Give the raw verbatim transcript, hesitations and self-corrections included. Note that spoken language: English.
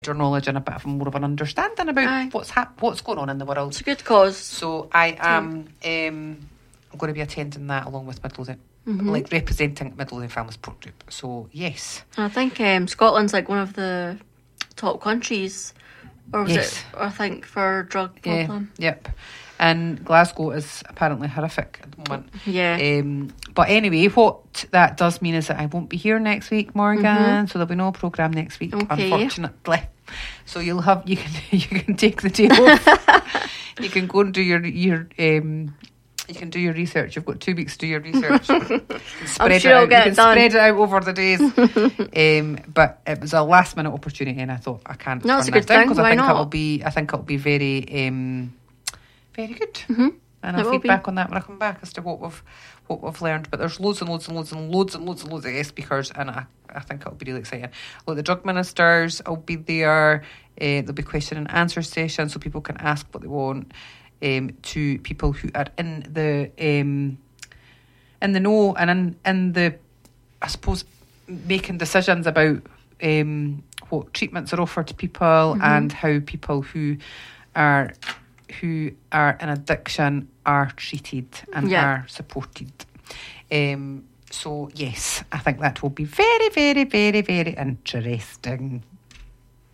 knowledge and a bit of more of an understanding about Aye. what's hap- what's going on in the world. It's a good cause. So I am um, I'm going to be attending that along with Midlothian, Mm-hmm. like representing Midlothian Families Pro Group. So yes, I think um, Scotland's like one of the top countries, or was Yes. it? I think for drug yeah, problem. yep. And Glasgow is apparently horrific at the moment. Yeah. Um, but anyway, what that does mean is that I won't be here next week, Morgan. Mhm. So there'll be no programme next week, Okay. unfortunately. So you'll have you can you can take the day off. You can go and do your your um. You can do your research. You've got two weeks to do your research. You can spread sure it I'll out. get You it can done. spread it out over the days. um, but it was a last minute opportunity, and I thought I can't. No, turn it's a that good down thing. because I Why think not? it'll be. I think it'll be very, um, very good. Mm-hmm. And It I'll will be. feedback on that when I come back as to what we've what we've learned. But there's loads and loads and loads and loads and loads and loads of guest speakers, and I, I think it'll be really exciting. Well, the drug ministers will be there. Uh, there'll be question and answer session, so people can ask what they want um, to people who are in the um, in the know and in in the, I suppose, making decisions about um, what treatments are offered to people Mm-hmm. and how people who are who are in addiction are treated and Yeah. are supported. Um, so yes, I think that will be very, very, very, very interesting.